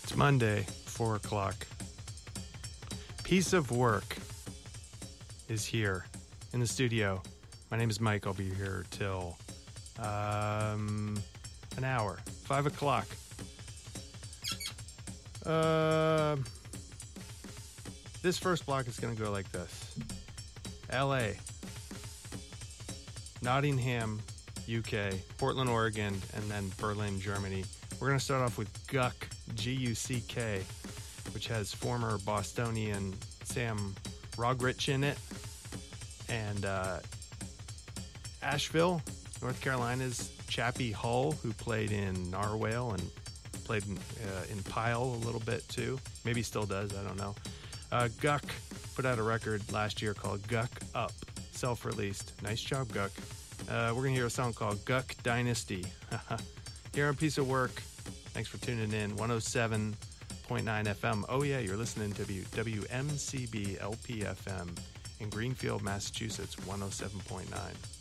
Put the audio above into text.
It's Monday, 4 o'clock. Piece of Work is here in the studio. My name is Mike. I'll be here till an hour, 5 o'clock. This first block is going to go like this. LA, Nottingham, UK, Portland, Oregon, and then Berlin, Germany. We're going to start off with Guck, G-U-C-K, which has former Bostonian Sam Rogrich in it. And Asheville, North Carolina's Chappie Hull, who played in Narwhale and played in Pile a little bit too. Maybe still does, I don't know. Guck put out a record last year called Guck Up, self-released. Nice job, Guck. We're going to hear a song called Guck Dynasty. Here on Piece of Work. Thanks for tuning in. 107.9 FM. Oh, yeah, you're listening to WMCB LP FM in Greenfield, Massachusetts, 107.9.